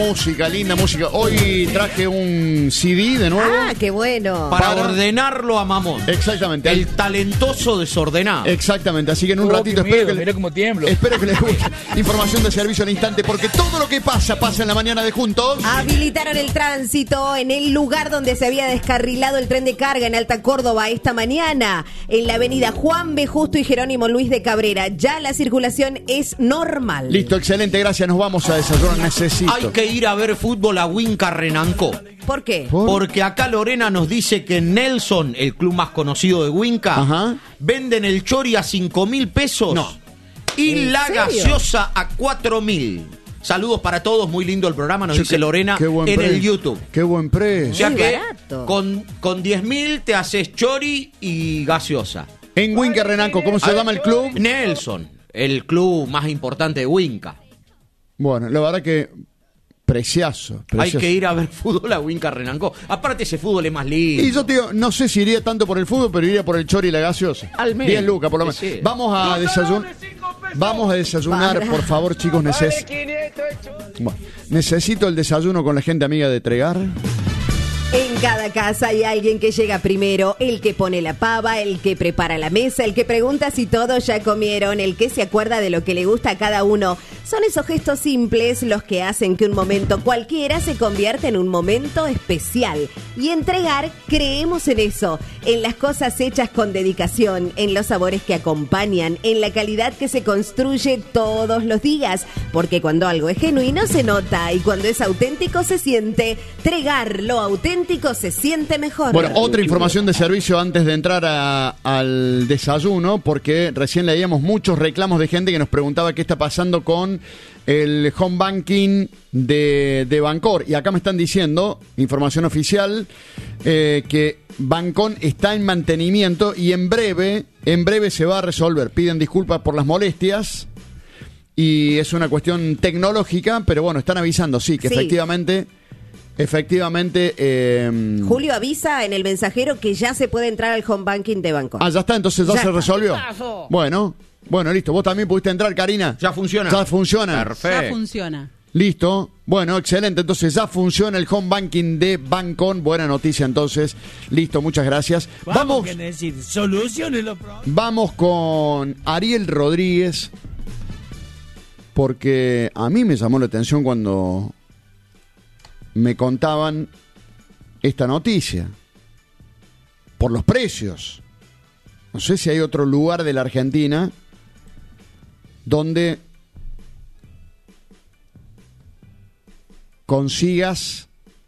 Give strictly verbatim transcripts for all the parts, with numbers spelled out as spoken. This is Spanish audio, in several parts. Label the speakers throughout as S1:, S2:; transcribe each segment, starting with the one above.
S1: Música, linda música. Hoy traje un C D de nuevo.
S2: Ah, qué bueno.
S3: Para,
S1: Para-
S3: ordenarlo a Mamón.
S1: Exactamente.
S3: El talentoso desordenado.
S1: Exactamente, así que en un
S4: Oh,
S1: ratito
S4: qué
S1: espero
S4: miedo,
S1: que, le-
S4: mirá cómo tiemblo.
S1: espero que les guste. Información de servicio al instante, porque todo lo que pasa, pasa en la mañana de Juntos.
S2: Habilitaron el tránsito en el lugar donde se había descarrilado el tren de carga en Alta Córdoba esta mañana, en la avenida Juan B. Justo y Jerónimo Luis de Cabrera. Ya la circulación es normal.
S1: Listo, excelente, gracias. Nos vamos a desayunar. Necesito.
S3: Hay que ir a ver fútbol a Winca Renancó.
S2: ¿Por qué?
S1: ¿Por?
S3: Porque acá Lorena nos dice que Nelson, el club más conocido de Winca,
S1: Ajá.
S3: venden el chori a cinco mil pesos
S1: No.
S3: y
S2: ¿En
S3: la
S2: serio?
S3: gaseosa a cuatro mil. Saludos para todos, muy lindo el programa, nos
S1: Che,
S3: dice
S1: qué-
S3: Lorena
S1: qué buen
S3: en
S1: precio.
S3: el YouTube.
S1: Qué buen
S3: O
S1: precio.
S3: sea
S2: Muy
S3: que
S2: barato.
S3: con, con diez mil te haces chori y gaseosa.
S1: En Winca Renanco, ¿cómo se llama el club?
S3: Nelson, el club más importante de Winca.
S1: Bueno, la verdad que preciazo,
S3: Hay
S1: precioso.
S3: que ir a ver fútbol a Winca Renancó. Aparte ese fútbol es más lindo.
S1: Y yo te digo, no sé si iría tanto por el fútbol, pero iría por el chori y la gaseosa.
S3: Al menos.
S1: diez lucas, por lo menos.
S3: Sí, sí.
S1: Vamos a desayunar. Vamos a desayunar,
S2: Para.
S1: por favor, chicos. Neces bueno, necesito el desayuno con la gente amiga de Tregar.
S2: En cada casa hay alguien que llega primero, el que pone la pava, el que prepara la mesa, el que pregunta si todos ya comieron, el que se acuerda de lo que le gusta a cada uno. Son esos gestos simples los que hacen que un momento cualquiera se convierta en un momento especial. Y en Tregar creemos en eso, en las cosas hechas con dedicación, en los sabores que acompañan, en la calidad que se construye todos los días. Porque cuando algo es genuino se nota y cuando es auténtico se siente. Tregar, lo auténtico se siente mejor.
S1: Bueno, otra información de servicio antes de entrar a- al desayuno, porque recién leíamos muchos reclamos de gente que nos preguntaba qué está pasando con el home banking de, de Bancor. Y acá me están diciendo, información oficial, eh, que Bancon está en mantenimiento y en breve, en breve se va a resolver. Piden disculpas por las molestias y es una cuestión tecnológica, pero bueno, están avisando, sí, que
S2: Sí.
S1: efectivamente... Efectivamente, eh,
S2: Julio avisa en el mensajero que ya se puede entrar al home banking de Banco.
S1: ah, ya está, entonces ya,
S2: Ya
S1: se
S2: está.
S1: resolvió. Bueno, bueno, listo. Vos también pudiste entrar, Karina.
S3: Ya funciona.
S1: Ya funciona.
S3: Perfecto.
S5: Ya funciona.
S1: Listo. Bueno, excelente. Entonces ya funciona el home banking de Bancon. Buena noticia, entonces. Listo, muchas gracias. Vamos,
S6: que decir, soluciones los problemas.
S1: vamos con Ariel Rodríguez. Porque a mí me llamó la atención cuando me contaban esta noticia. Por los precios. No sé si hay otro lugar de la Argentina donde consigas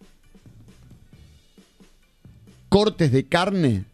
S1: cortes de carne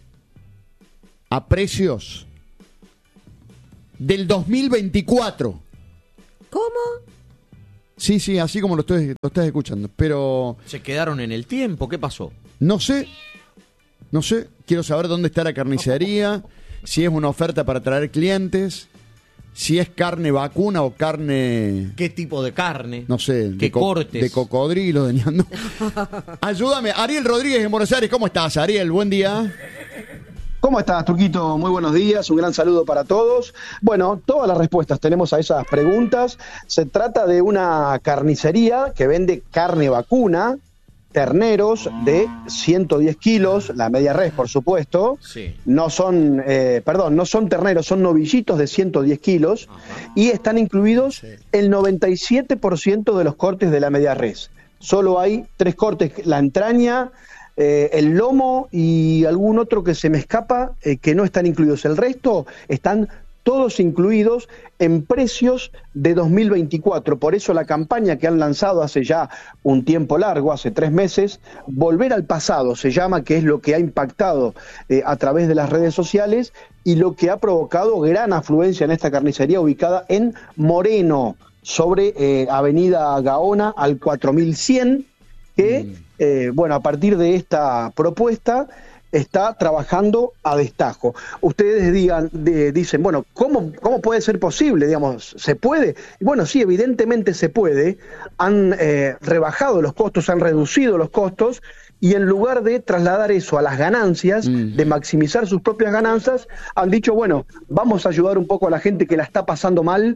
S1: a precios del dos mil veinticuatro.
S2: ¿Cómo?
S1: Sí, sí, así como lo, estoy, lo estás escuchando. Pero
S3: Se quedaron en el tiempo, ¿qué pasó?
S1: no sé, no sé. Quiero saber dónde está la carnicería, si es una oferta para traer clientes, si es carne vacuna o carne...
S3: ¿Qué tipo de carne?
S1: No sé,
S3: ¿Qué
S1: de, co-
S3: cortes?
S1: de cocodrilo, de ñando. Ayúdame, Ariel Rodríguez en Buenos Aires, ¿cómo estás, Ariel? Buen día.
S7: ¿Cómo estás, Turquito? Muy buenos días, un gran saludo para todos. Bueno, todas las respuestas tenemos a esas preguntas. Se trata de una carnicería que vende carne vacuna, terneros de ciento diez kilos, la media res, por supuesto.
S3: Sí.
S7: No son, eh, perdón, no son terneros, son novillitos de ciento diez kilos.
S3: Ajá.
S7: Y están incluidos
S1: Sí.
S7: el noventa y siete por ciento de los cortes de la media res. Solo hay tres cortes, la entraña, eh, el lomo y algún otro que se me escapa, eh, que no están incluidos. El resto están todos incluidos en precios de dos mil veinticuatro. Por eso la campaña que han lanzado hace ya un tiempo largo, hace tres meses, Volver al Pasado se llama, que es lo que ha impactado eh, a través de las redes sociales y lo que ha provocado gran afluencia en esta carnicería ubicada en Moreno, sobre eh, Avenida Gaona al cuatro mil cien, que, mm. eh, bueno, a partir de esta propuesta está trabajando a destajo. Ustedes digan, de, dicen, bueno, ¿cómo, ¿cómo puede ser posible? Digamos, ¿se puede? Y bueno, sí, evidentemente se puede. Han eh, rebajado los costos, han reducido los costos, y en lugar de trasladar eso a las ganancias, mm. de maximizar sus propias ganancias, han dicho, bueno, vamos a ayudar un poco a la gente que la está pasando mal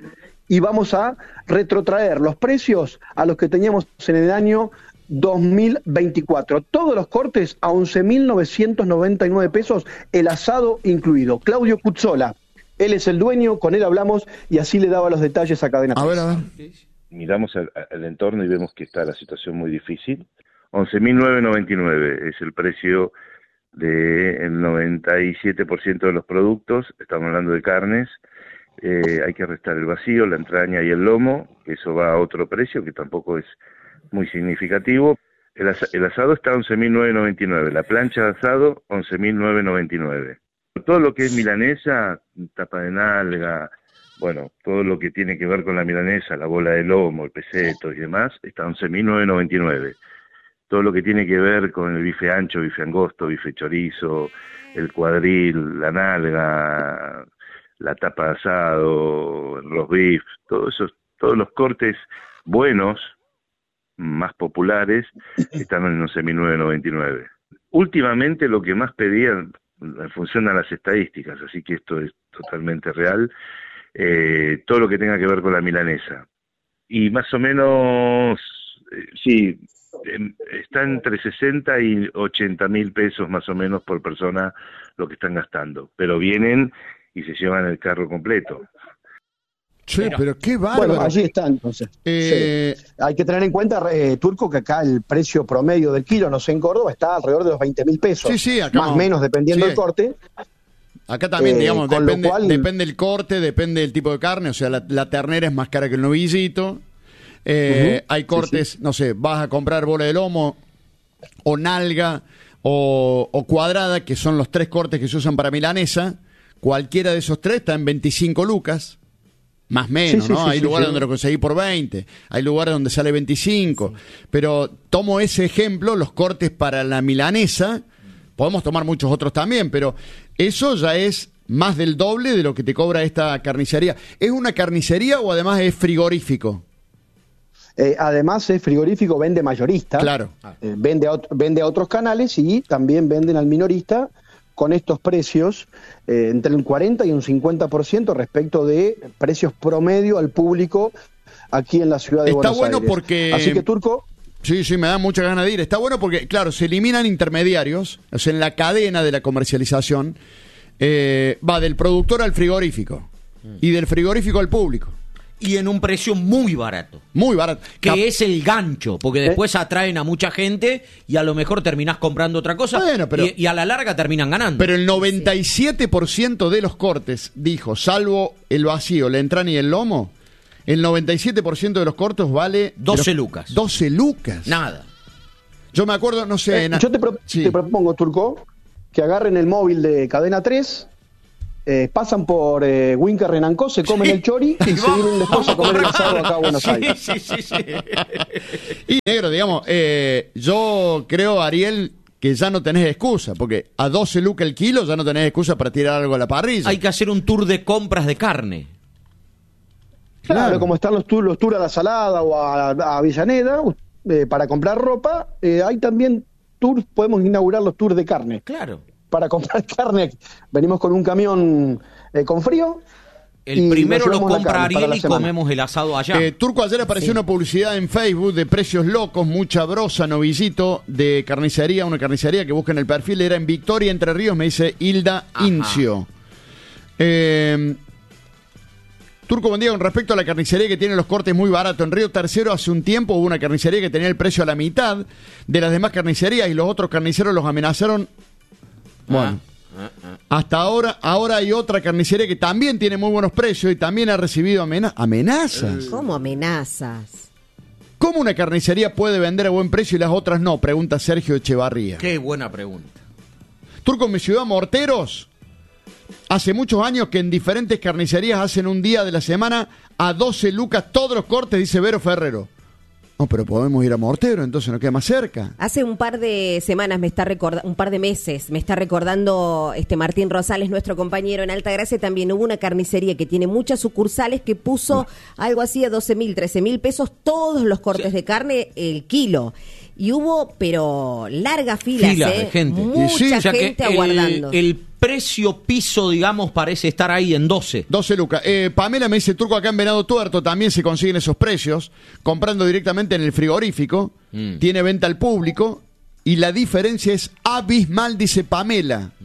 S7: y vamos a retrotraer los precios a los que teníamos en el año dos mil veinticuatro. Todos los cortes a once mil novecientos noventa y nueve pesos, el asado incluido. Claudio Cuzzola, él es el dueño, con él hablamos y así le daba los detalles a Cadena tres.
S1: A ver, a ver.
S4: Miramos al, al entorno y vemos que está la situación muy difícil. once mil novecientos noventa y nueve es el precio del noventa y siete por ciento de los productos, estamos hablando de carnes. Eh, hay que restar el vacío, la entraña y el lomo, que eso va a otro precio que tampoco es muy significativo. El, asa- el asado está a once mil novecientos noventa y nueve, la plancha de asado once mil novecientos noventa y nueve. Todo lo que es milanesa, tapa de nalga, bueno, todo lo que tiene que ver con la milanesa, la bola de lomo, el peseto y demás, está a once mil novecientos noventa y nueve. Todo lo que tiene que ver con el bife ancho, bife angosto, bife chorizo, el cuadril, la nalga, la tapa de asado, el roast beef, todos esos, todos los cortes buenos, más populares, están en once mil novecientos noventa y nueve. Últimamente lo que más pedían, en función a las estadísticas, así que esto es totalmente real, eh, todo lo que tenga que ver con la milanesa. Y más o menos, eh, sí, eh, está entre sesenta y ochenta mil pesos más o menos por persona lo que están gastando, pero vienen y se llevan el carro completo.
S1: Che, pero qué bárbaro.
S7: Bueno, allí está entonces.
S1: Eh,
S7: Sí. Hay que tener en cuenta, eh, Turco, que acá el precio promedio del kilo, no sé, en Córdoba, está alrededor de los veinte mil pesos.
S1: Sí, sí, acá
S7: más o
S1: no.
S7: menos, dependiendo
S1: Sí.
S7: del corte.
S1: Acá también,
S7: Eh,
S1: digamos,
S7: con lo
S1: depende,
S7: cual-
S1: depende del corte, depende del tipo de carne. O sea, la, la ternera es más cara que el novillito. Eh,
S7: Ujú.
S1: Hay cortes,
S7: Sí,
S1: no sé, vas a comprar bola de lomo o nalga o, o cuadrada, que son los tres cortes que se usan para milanesa. Cualquiera de esos tres está en veinticinco lucas. Más o menos,
S7: Sí, sí,
S1: ¿no?
S7: sí,
S1: hay
S7: sí,
S1: lugares
S7: sí.
S1: donde lo conseguí por veinte, hay lugares donde sale veinticinco. Pero tomo ese ejemplo, los cortes para la milanesa, podemos tomar muchos otros también, pero eso ya es más del doble de lo que te cobra esta carnicería. ¿Es una carnicería o además es frigorífico?
S7: Eh, además, es frigorífico, vende mayorista.
S1: Claro.
S7: Eh, vende, a, ot- vende a otros canales y también venden al minorista con estos precios, eh, entre un cuarenta y un cincuenta por ciento respecto de precios promedio al público aquí en la ciudad de
S1: Está
S7: Buenos
S1: bueno
S7: Aires.
S1: porque-
S7: Así que, Turco,
S1: Sí, sí, me da mucha ganas de ir. Está bueno porque, claro, se eliminan intermediarios, o sea, en la cadena de la comercialización, eh, va del productor al frigorífico y del frigorífico al público.
S3: Y en un precio muy barato.
S1: Muy barato.
S3: Que
S1: Cap-
S3: es el gancho, porque después atraen a mucha gente y a lo mejor terminás comprando otra cosa
S1: Bueno, pero-
S3: y, y a la larga terminan ganando.
S1: Pero el noventa y siete por ciento de los cortes, dijo, salvo el vacío, la entraña y el lomo, el noventa y siete por ciento de los cortes vale...
S3: doce
S1: los-
S3: lucas.
S1: doce lucas.
S3: Nada.
S1: Yo me acuerdo, no sé...
S7: eh,
S1: na-
S7: yo te, pro-
S1: sí.
S7: te propongo, Turco, que agarren el móvil de Cadena tres, eh, pasan por eh, Winca Renancó, se comen el chori y se vienen después a comer el asado acá a Buenos
S3: Sí,
S7: Aires.
S3: sí, sí, sí.
S1: Y negro, digamos, eh, yo creo, Ariel, que ya no tenés excusa, porque a doce lucas el kilo ya no tenés excusa para tirar algo a la parrilla.
S3: Hay que hacer un tour de compras de carne.
S7: Claro,
S1: Claro.
S7: como están los tours los tours a la Salada o a, a Avellaneda, eh, para comprar ropa, eh, hay también tours, podemos inaugurar los tours de carne.
S3: Claro.
S7: Para comprar carne, venimos con un camión eh, con frío.
S3: El
S7: y
S3: primero
S7: nos
S3: lo
S7: llevamos la
S3: compra
S7: carne para
S3: Ariel
S7: la
S3: y
S7: semana.
S3: comemos el asado allá.
S1: Eh, Turco, ayer apareció una publicidad en Facebook de precios locos, mucha brosa, novillito, de carnicería, una carnicería que busca en el perfil, era en Victoria, Entre Ríos, me dice Hilda
S3: Ajá.
S1: Incio. Eh, Turco, buen día, con respecto a la carnicería que tiene los cortes muy baratos. En Río Tercero hace un tiempo hubo una carnicería que tenía el precio a la mitad de las demás carnicerías y los otros carniceros los amenazaron. Bueno.
S3: Ah, ah,
S1: Hasta ahora, ahora hay otra carnicería que también tiene muy buenos precios y también ha recibido amena- amenazas.
S2: ¿Cómo amenazas?
S1: ¿Cómo una carnicería puede vender a buen precio y las otras no? Pregunta Sergio Echevarría.
S3: Qué buena pregunta.
S1: Turco, en mi ciudad, Morteros, hace muchos años que en diferentes carnicerías hacen un día de la semana a doce lucas todos los cortes, dice Vero Ferrero. No, pero podemos ir a Mortero, entonces nos queda más cerca.
S2: Hace un par de semanas me está recordando, un par de meses, me está recordando este Martín Rosales, nuestro compañero en Altagracia, también hubo una carnicería que tiene muchas sucursales que puso algo así a doce mil, trece mil pesos todos los cortes de carne el kilo. y hubo, pero largas filas,
S3: Filas
S2: ¿eh?
S3: de gente.
S2: Mucha
S1: Sí,
S3: O sea que
S2: gente
S3: el-
S2: aguardando.
S3: El, precio piso, digamos, parece estar ahí en doce.
S1: doce lucas. Eh, Pamela me dice, Turco, acá en Venado Tuerto también se consiguen esos precios, comprando directamente en el frigorífico,
S3: Mm.
S1: tiene venta al público, y la diferencia es abismal, dice Pamela.
S3: Mm.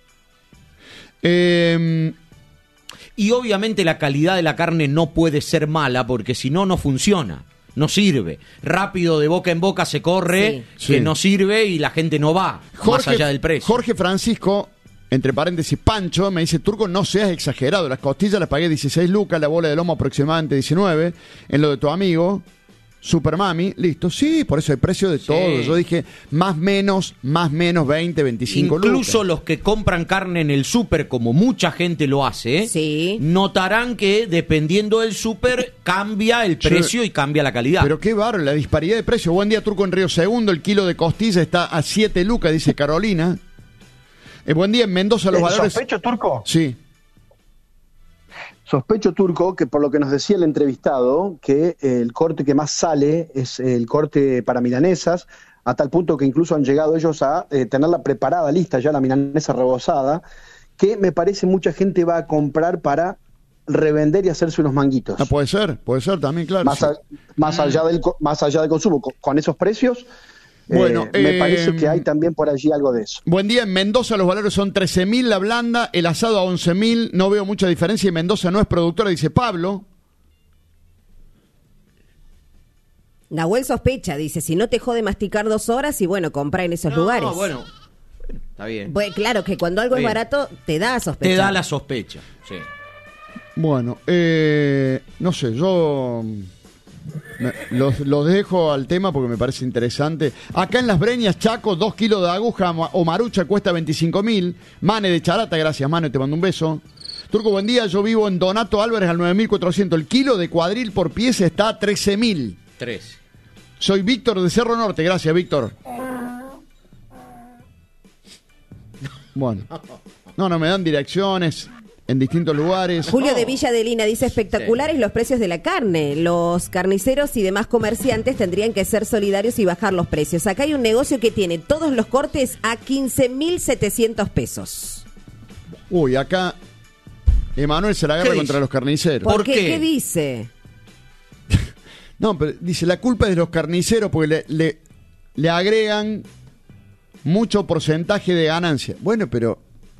S1: Eh,
S3: Y obviamente la calidad de la carne no puede ser mala, porque si no, no funciona. No sirve. Rápido, de boca en boca se corre,
S1: Sí.
S3: que
S1: Sí.
S3: no sirve y la gente no va, más allá del precio.
S1: Jorge Francisco, entre paréntesis, Pancho, me dice, Turco, no seas exagerado, las costillas las pagué dieciséis lucas, la bola de lomo aproximadamente diecinueve, en lo de tu amigo, Super Mami, listo, sí, por eso hay precio de
S3: Sí.
S1: todo. Yo dije, más menos, más menos, veinte, veinticinco
S3: Incluso
S1: lucas.
S3: los que compran carne en el súper, como mucha gente lo hace,
S2: Sí.
S3: notarán que dependiendo del súper cambia el
S1: Sí.
S3: precio y cambia la calidad.
S1: Pero qué bárbaro, la disparidad de precios. Buen día, Turco, en Río Segundo, el kilo de costilla está a siete lucas, dice Carolina. Eh, buen día, en Mendoza los
S7: Eh,
S1: valores...
S7: ¿Sospecho, Turco?
S1: Sí.
S7: Sospecho, Turco, que por lo que nos decía el entrevistado, que el corte que más sale es el corte para milanesas, a tal punto que incluso han llegado ellos a eh, tenerla preparada, lista ya la milanesa rebozada, que me parece mucha gente va a comprar para revender y hacerse unos manguitos.
S1: Ah, puede ser, puede ser también, claro.
S7: más,
S1: sí.
S7: a- más, allá del, co- más allá del consumo. Con, con esos precios,
S1: Bueno,
S7: eh, me
S1: eh,
S7: parece que hay también por allí algo de eso.
S1: Buen día, en Mendoza los valores son trece mil la blanda, el asado a once mil, no veo mucha diferencia y Mendoza no es productora, dice Pablo.
S2: Nahuel sospecha, dice, si no te jode masticar dos horas y bueno, compra en esos
S3: No,
S2: lugares.
S3: bueno, está bien.
S2: Pues, claro, que cuando algo es
S3: Bien.
S2: barato, te da a sospechar.
S3: Te da la sospecha. Sí.
S1: Bueno, eh, no sé, yo me- los, los dejo al tema porque me parece interesante. Acá en Las Breñas, Chaco, dos kilos de aguja ma- o marucha cuesta veinticinco mil. Mane de Charata, gracias Mane, te mando un beso. Turco, buen día, yo vivo en Donato Álvarez al nueve mil cuatrocientos. El kilo de cuadril por pieza está a trece mil.
S3: Tres.
S1: Soy Víctor de Cerro Norte, gracias Víctor. Bueno, no, no me dan direcciones en distintos lugares.
S2: Julio de Villa de Lina dice, espectaculares los precios de la carne. Los carniceros y demás comerciantes tendrían que ser solidarios y bajar los precios. Acá hay un negocio que tiene todos los cortes a quince mil setecientos pesos.
S1: Uy, acá Emanuel se la agarra
S3: ¿Qué
S1: contra
S3: dice?
S1: los carniceros.
S2: ¿Por,
S3: ¿Por
S2: qué?
S3: qué?
S2: ¿Qué dice?
S1: No, pero dice, la culpa es de los carniceros porque le, le, le agregan mucho porcentaje de ganancia. Bueno, pero...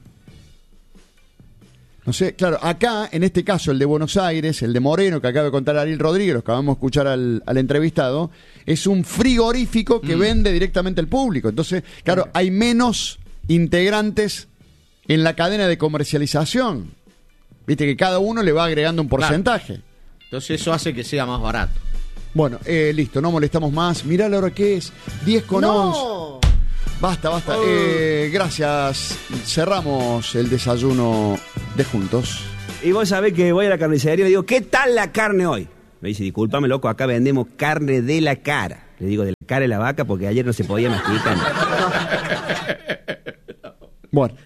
S1: No sé, claro, acá, en este caso, el de Buenos Aires, el de Moreno, que acaba de contar Ariel Rodríguez, lo acabamos de escuchar al, al entrevistado, es un frigorífico que
S3: Mm.
S1: vende directamente al público. Entonces, claro, hay menos integrantes en la cadena de comercialización. Viste que cada uno le va agregando un porcentaje.
S3: Entonces eso hace que sea más barato.
S1: Bueno, eh, listo, no molestamos más. Mirá la hora que es, diez con once.
S2: ¡No!
S1: Basta, basta. Eh, gracias. Cerramos el desayuno de Juntos.
S5: Y vos sabés que voy a la carnicería y le digo, ¿qué tal la carne hoy? Me dice, discúlpame, loco, acá vendemos carne de la cara. Le digo, de la cara de la vaca porque ayer no se podía masticar.
S1: Bueno.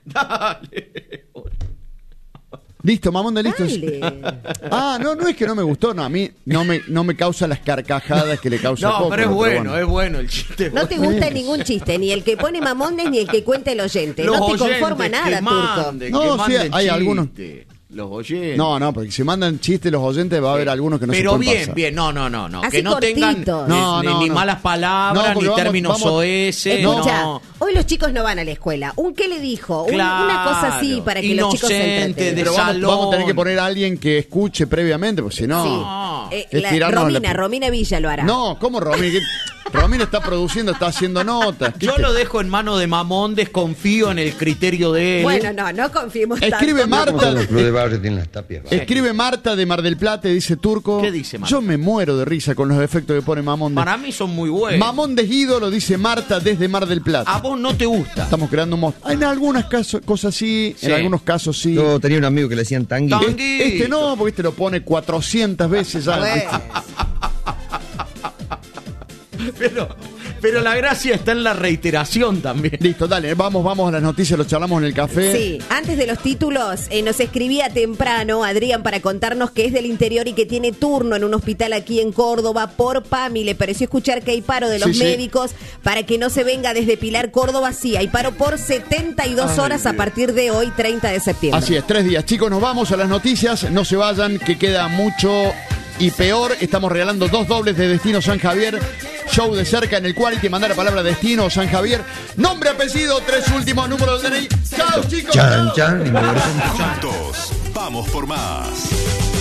S1: Listo, Mamonde, listo.
S2: Dale.
S1: Ah, no, no es que no me gustó, no, a mí no me, no me causa las carcajadas que le causa
S3: No,
S1: Coco,
S3: pero es bueno, es bueno el chiste. es
S2: No te
S3: bueno.
S2: gusta ningún chiste, ni el que pone mamondes ni el que cuenta el oyente.
S3: Los
S2: no te
S3: oyentes
S2: conforma
S3: que
S2: nada,
S3: manden,
S1: No,
S3: que
S1: sí,
S3: manden
S1: hay
S3: chiste.
S1: algunos.
S3: Los oyentes.
S1: No, no, porque si mandan chistes los oyentes va a haber algunos que no
S3: Pero
S1: se pueden
S3: bien,
S1: pasar.
S3: bien, no, no, no, no.
S2: Así
S3: Que no tengan
S2: cortitos.
S3: ni,
S1: No, no,
S3: ni
S1: no.
S3: malas palabras,
S1: No, porque
S3: ni
S1: vamos-
S3: términos
S1: vamos-
S3: soeces,
S2: Escucha,
S3: no.
S2: hoy los chicos no van a la escuela. ¿Un qué le dijo? Un-
S3: Claro,
S2: una cosa así para que los chicos se
S3: inocente,
S2: entretengan.
S1: Pero
S3: de
S1: vamos,
S3: salón.
S1: vamos a tener que poner a alguien que escuche previamente, porque si no...
S2: Sí. Eh,
S1: es
S2: la-
S1: tirarnos
S2: Romina,
S1: la-
S2: Romina Villa lo hará.
S1: No, ¿cómo Romina? ¿Qué- Romina está produciendo, está haciendo notas. ¿Qué
S3: Yo
S1: te-
S3: lo dejo en mano de Mamón, desconfío en el criterio de él.
S2: Bueno, no, no confiemos
S1: Escribe
S2: tanto.
S1: Marta.
S8: Los clubes de barrio tienen las tapias.
S1: Escribe Marta de Mar del Plata y dice Turco.
S3: ¿Qué dice Marta?
S1: Yo me muero de risa con los efectos que pone Mamón.
S3: Para mí son muy buenos.
S1: Mamón de ídolo, dice Marta desde Mar del Plata.
S3: A vos no te gusta.
S1: Estamos creando un monstruo. En algunas casos, cosas sí,
S3: Sí.
S1: en algunos casos sí.
S8: Yo tenía un amigo que le decían tangui.
S3: Tangui.
S1: Este, este no, porque este lo pone cuatrocientas veces ya.
S2: Bueno,
S3: Pero Pero la gracia está en la reiteración también.
S1: Listo, dale, vamos, vamos a las noticias, lo charlamos en el café.
S2: Sí, antes de los títulos, eh, nos escribía temprano Adrián para contarnos que es del interior y que tiene turno en un hospital aquí en Córdoba por PAMI. Le pareció escuchar que hay paro de los
S1: Sí, sí.
S2: médicos para que no se venga desde Pilar, Córdoba. Sí, hay paro por setenta y dos
S1: Ay,
S2: horas a
S1: Dios.
S2: partir de hoy, treinta de septiembre.
S1: Así es, tres días. Chicos, nos vamos a las noticias. No se vayan, que queda mucho y peor. Estamos regalando dos dobles de Destino San Javier. Show de cerca en el cual hay que mandar la palabra Destino San Javier. Nombre, apellido, tres últimos números del D N I. ¡Chao, chicos!
S8: Chan,
S1: ¡Chao!
S8: chan, y me voy.
S9: Juntos, vamos por más.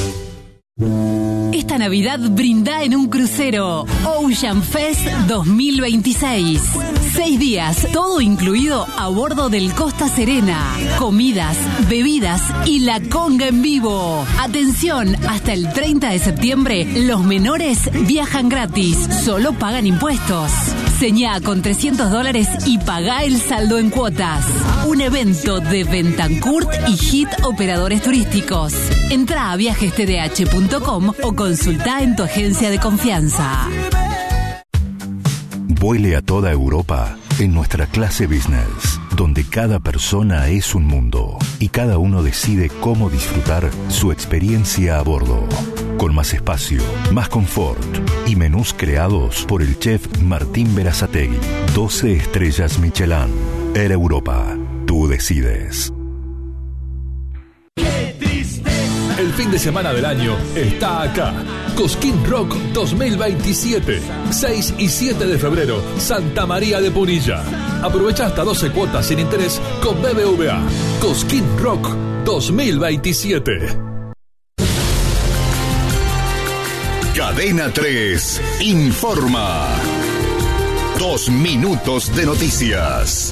S10: Esta Navidad brinda en un crucero Ocean Fest dos mil veintiséis. Seis días, todo incluido a bordo del Costa Serena. Comidas, bebidas y la conga en vivo. Atención, hasta el treinta de septiembre los menores viajan gratis, solo pagan impuestos. Señá con trescientos dólares y pagá el saldo en cuotas. Un evento de Bentancourt y Hit Operadores Turísticos. Entrá a viajes t d h punto com o consultá en tu agencia de confianza.
S9: Vuele a toda Europa en nuestra clase business, donde cada persona es un mundo y cada uno decide cómo disfrutar su experiencia a bordo. Con más espacio, más confort y menús creados por el chef Martín Berazategui. doce estrellas Michelin. Air Europa. Tú decides.
S11: El fin de semana del año está acá. Cosquín Rock dos mil veintisiete. seis y siete de febrero, Santa María de Punilla. Aprovecha hasta doce cuotas sin interés con B B V A. Cosquín Rock dos mil veintisiete.
S9: Cadena tres informa. Dos minutos de noticias.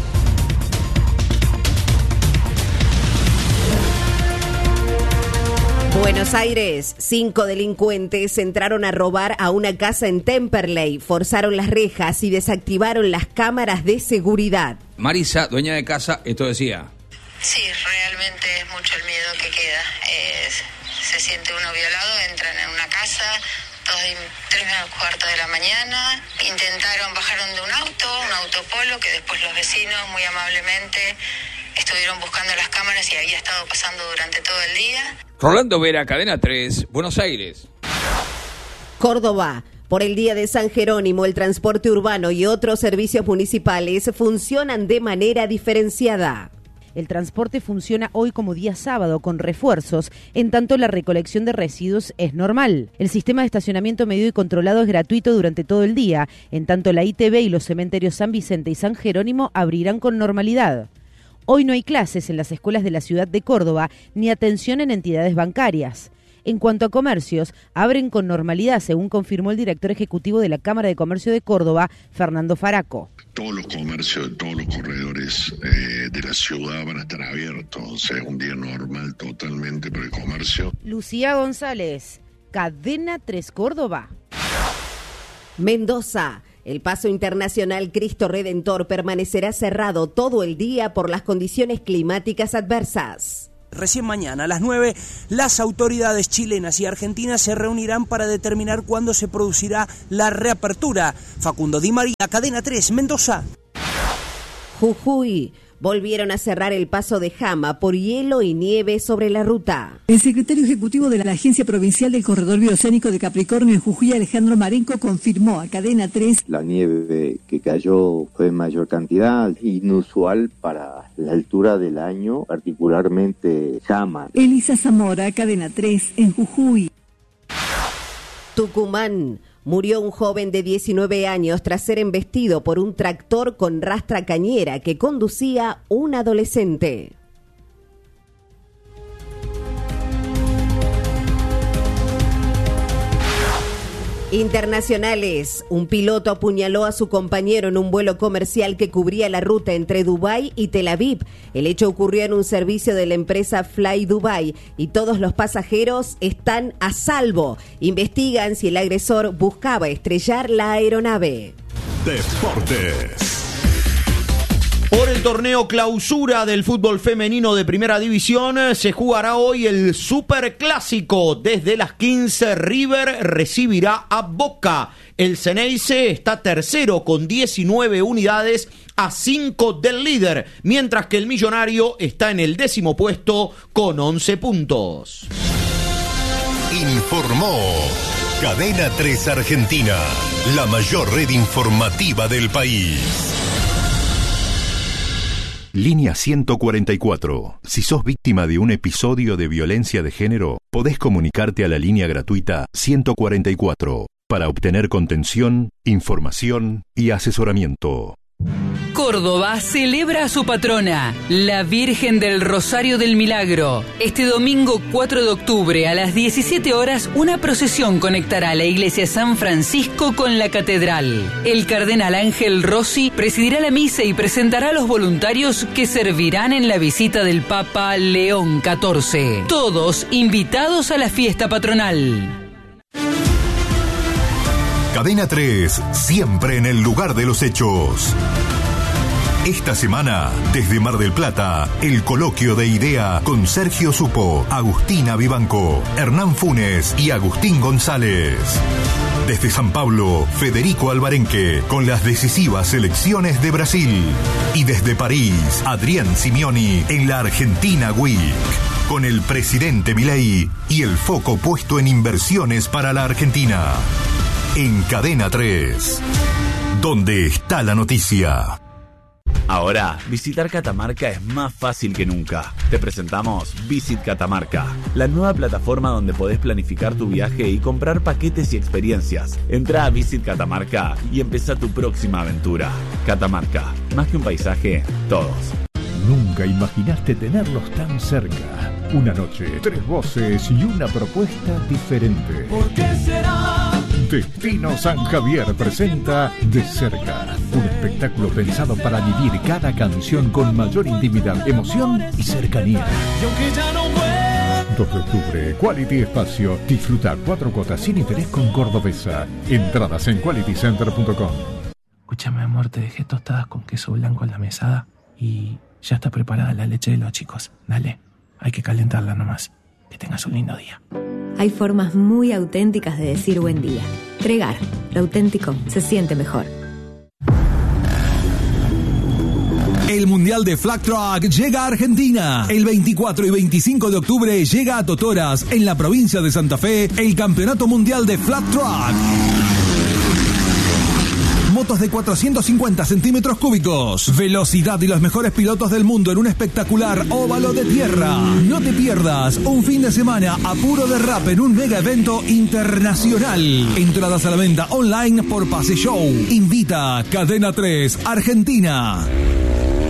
S2: Buenos Aires, cinco delincuentes entraron a robar a una casa en Temperley, forzaron las rejas y desactivaron las cámaras de seguridad.
S12: Marisa, dueña de casa, esto decía.
S13: Sí, realmente es mucho el miedo que queda. Es, se siente uno violado, entran en una casa, dos y tres menos cuarto de la mañana, intentaron, bajaron de un auto, un autopolo, que después los vecinos muy amablemente estuvieron buscando las cámaras y había estado pasando durante todo el día.
S12: Rolando Vera, Cadena tres, Buenos Aires.
S2: Córdoba. Por el Día de San Jerónimo, el transporte urbano y otros servicios municipales funcionan de manera diferenciada.
S14: El transporte funciona hoy como día sábado con refuerzos, en tanto la recolección de residuos es normal. El sistema de estacionamiento medido y controlado es gratuito durante todo el día, en tanto la I T B y los cementerios San Vicente y San Jerónimo abrirán con normalidad. Hoy no hay clases en las escuelas de la ciudad de Córdoba ni atención en entidades bancarias. En cuanto a comercios, abren con normalidad, según confirmó el director ejecutivo de la Cámara de Comercio de Córdoba, Fernando Faraco.
S15: Todos los comercios de todos los corredores eh, de la ciudad van a estar abiertos, o sea, es un día normal totalmente para el comercio.
S14: Lucía González, Cadena tres Córdoba.
S2: Mendoza. El paso internacional Cristo Redentor permanecerá cerrado todo el día por las condiciones climáticas adversas.
S16: Recién mañana a las nueve, las autoridades chilenas y argentinas se reunirán para determinar cuándo se producirá la reapertura. Facundo Di María, Cadena tres, Mendoza.
S2: Jujuy. Volvieron a cerrar el paso de Jama por hielo y nieve sobre la ruta.
S17: El secretario ejecutivo de la Agencia Provincial del Corredor Biocénico de Capricornio en Jujuy, Alejandro Marenco, confirmó a Cadena tres.
S18: La nieve que cayó fue en mayor cantidad, inusual para la altura del año, particularmente Jama.
S17: Elisa Zamora, Cadena tres, en Jujuy.
S2: Tucumán. Murió un joven de diecinueve años tras ser embestido por un tractor con rastra cañera que conducía un adolescente. Internacionales. Un piloto apuñaló a su compañero en un vuelo comercial que cubría la ruta entre Dubái y Tel Aviv. El hecho ocurrió en un servicio de la empresa Fly Dubai y todos los pasajeros están a salvo. Investigan si el agresor buscaba estrellar la aeronave.
S9: Deportes.
S3: Por el torneo clausura del fútbol femenino de primera división se jugará hoy el Superclásico. Desde las quince River recibirá a Boca. El Ceneice está tercero con diecinueve unidades a cinco del líder, mientras que el Millonario está en el décimo puesto con once puntos.
S9: Informó Cadena tres Argentina, la mayor red informativa del país. Línea ciento cuarenta y cuatro. Si sos víctima de un episodio de violencia de género, podés comunicarte a la línea gratuita ciento cuarenta y cuatro para obtener contención, información y asesoramiento.
S10: Córdoba celebra a su patrona, la Virgen del Rosario del Milagro. Este domingo cuatro de octubre a las diecisiete horas, una procesión conectará la iglesia San Francisco con la catedral. El cardenal Ángel Rossi presidirá la misa y presentará a los voluntarios que servirán en la visita del Papa León catorce. Todos invitados a la fiesta patronal.
S9: Cadena tres, siempre en el lugar de los hechos. Esta semana, desde Mar del Plata, el coloquio de idea con Sergio Supo, Agustina Vivanco, Hernán Funes y Agustín González. Desde San Pablo, Federico Alvarenque, con las decisivas elecciones de Brasil. Y desde París, Adrián Simeoni en la Argentina Week, con el presidente Milei y el foco puesto en inversiones para la Argentina. En Cadena tres, donde está la noticia.
S19: Ahora, visitar Catamarca es más fácil que nunca. Te presentamos Visit Catamarca, la nueva plataforma donde podés planificar tu viaje y comprar paquetes y experiencias. Entra a Visit Catamarca y empezá tu próxima aventura. Catamarca, más que un paisaje, todos.
S20: Nunca imaginaste tenerlos tan cerca. Una noche, tres voces y una propuesta diferente.
S6: ¿Por qué será?
S20: Destino San Javier presenta De Cerca, un espectáculo pensado para vivir cada canción con mayor intimidad, emoción y cercanía.
S6: Y aunque ya no vuelvo.
S20: dos de octubre, Quality Espacio. Disfruta cuatro cuotas sin interés con Cordobesa. Entradas en quality center punto com.
S21: Escúchame, amor, te dejé tostadas con queso blanco en la mesada y ya está preparada la leche de los chicos. Dale, hay que calentarla nomás. Que tengas un lindo día.
S22: Hay formas muy auténticas de decir buen día. Tregar, lo auténtico se siente mejor.
S23: El Mundial de Flag Truck llega a Argentina. El veinticuatro y veinticinco de octubre llega a Totoras, en la provincia de Santa Fe, el Campeonato Mundial de Flag Truck. Motos de cuatrocientos cincuenta centímetros cúbicos, velocidad y los mejores pilotos del mundo en un espectacular óvalo de tierra. No te pierdas un fin de semana a puro derrape en un mega evento internacional. Entradas a la venta online por Pase Show. Invita Cadena tres Argentina.